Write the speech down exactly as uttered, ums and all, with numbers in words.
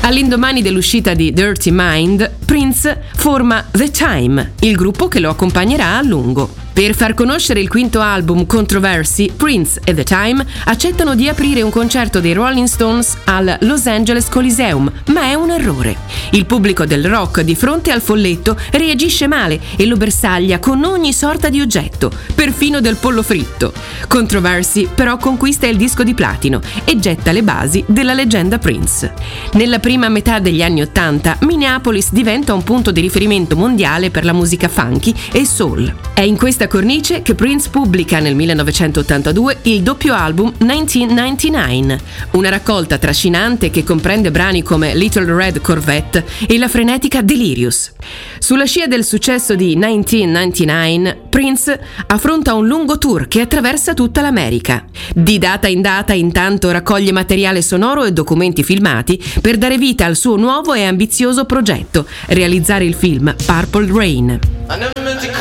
All'indomani dell'uscita di Dirty Mind, Prince forma The Time, il gruppo che lo accompagnerà a lungo. Per far conoscere il quinto album Controversy, Prince e The Time accettano di aprire un concerto dei Rolling Stones al Los Angeles Coliseum, ma è un errore. Il pubblico del rock di fronte al folletto reagisce male e lo bersaglia con ogni sorta di oggetto, perfino del pollo fritto. Controversy però conquista il disco di platino e getta le basi della leggenda Prince. Nella prima metà degli anni Ottanta, Minneapolis diventa un punto di riferimento mondiale per la musica funky e soul. È in questa cornice che Prince pubblica nel millenovecentottantadue il doppio album millenovecentonovantanove, una raccolta trascinante che comprende brani come Little Red Corvette e la frenetica Delirious. Sulla scia del successo di millenovecentonovantanove, Prince affronta un lungo tour che attraversa tutta l'America. Di data in data, intanto, raccoglie materiale sonoro e documenti filmati per dare vita al suo nuovo e ambizioso progetto, realizzare il film Purple Rain.